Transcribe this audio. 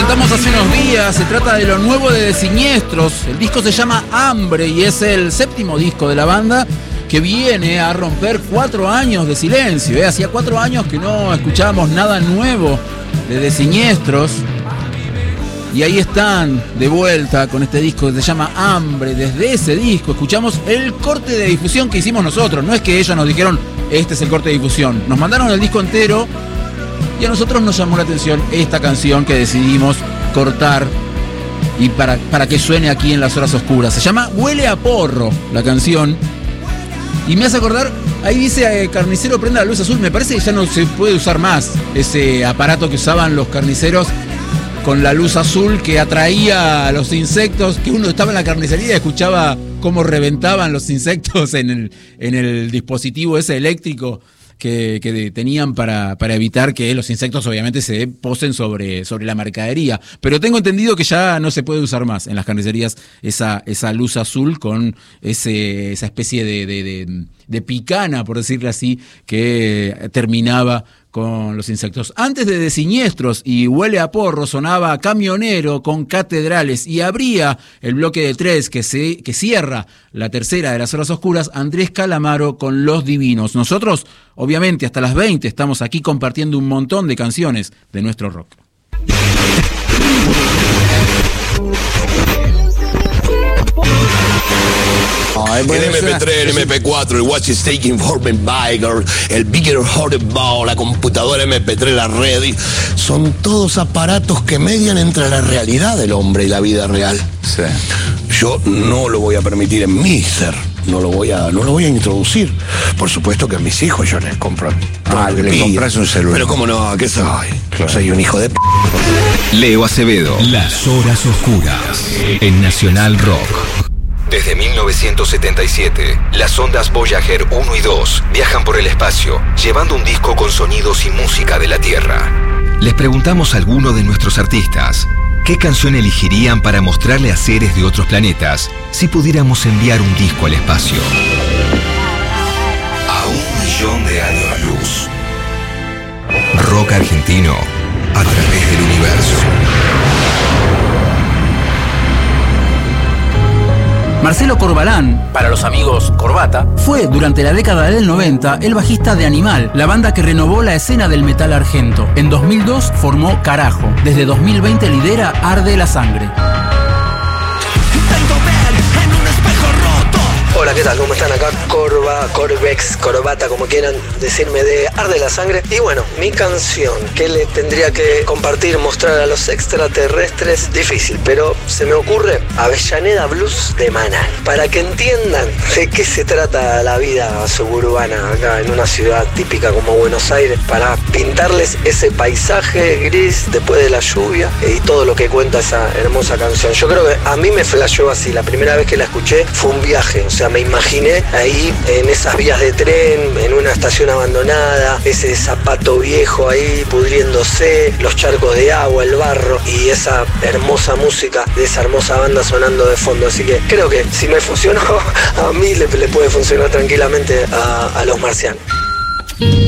adelantamos hace unos días, se trata de lo nuevo de Siniestros. El disco se llama Hambre y es el séptimo disco de la banda que viene a romper 4 años de silencio. Hacía 4 años que no escuchábamos nada nuevo de Siniestros. Y ahí están de vuelta con este disco que se llama Hambre. Desde ese disco escuchamos el corte de difusión que hicimos nosotros. No es que ellos nos dijeron, este es el corte de difusión. Nos mandaron el disco entero y a nosotros nos llamó la atención esta canción que decidimos cortar y para que suene aquí en Las Horas Oscuras. Se llama Huele a Porro, la canción. Y me hace acordar, ahí dice carnicero prenda la luz azul. Me parece que ya no se puede usar más ese aparato que usaban los carniceros con la luz azul que atraía a los insectos, que uno estaba en la carnicería y escuchaba cómo reventaban los insectos en el dispositivo ese eléctrico que tenían para evitar que los insectos obviamente se posen sobre la mercadería. Pero tengo entendido que ya no se puede usar más en las carnicerías esa luz azul con esa especie de picana, por decirlo así, que terminaba con los insectos. Antes de Siniestros y Huele a Porro sonaba Camionero con Catedrales y abría el bloque de 3 que cierra la tercera de Las Horas Oscuras, Andrés Calamaro con Los Divinos. Nosotros, obviamente, hasta las 20 estamos aquí compartiendo un montón de canciones de nuestro rock. El MP3, el MP4, el Watch is Taking for me by, el Bigger Horrible, la computadora MP3, la Ready, son todos aparatos que median entre la realidad del hombre y la vida real. Sí. Yo no lo voy a permitir en mi ser, no lo voy a introducir. Por supuesto que a mis hijos yo les compro. Que le compras un celular. Pero cómo no, ¿qué soy? Claro. Soy un hijo de p***. Leo Acevedo, Las Horas Oscuras, en Nacional Rock. Desde 1977, las ondas Voyager 1 y 2 viajan por el espacio, llevando un disco con sonidos y música de la Tierra. Les preguntamos a alguno de nuestros artistas, ¿qué canción elegirían para mostrarle a seres de otros planetas si pudiéramos enviar un disco al espacio? A 1 millón de años luz. Rock argentino a través del universo. Marcelo Corbalán, para los amigos Corbata, fue durante la década del 90 el bajista de Animal, la banda que renovó la escena del metal argento. En 2002 formó Carajo. Desde 2020 lidera Arde la Sangre. Hola, ¿qué tal? ¿Cómo están? Acá Corvex, Corbata, como quieran decirme, de Arde la Sangre. Y bueno, mi canción que le tendría que compartir, mostrar a los extraterrestres, difícil, pero se me ocurre Avellaneda Blues de Manal. Para que entiendan de qué se trata la vida suburbana acá en una ciudad típica como Buenos Aires, para pintarles ese paisaje gris después de la lluvia y todo lo que cuenta esa hermosa canción. Yo creo que a mí me flasheó así. La primera vez que la escuché fue un viaje, o sea, me imaginé ahí en esas vías de tren, en una estación abandonada, ese zapato viejo ahí pudriéndose, los charcos de agua, el barro y esa hermosa música de esa hermosa banda sonando de fondo. Así que creo que si me funcionó, a mí le puede funcionar tranquilamente a los marcianos.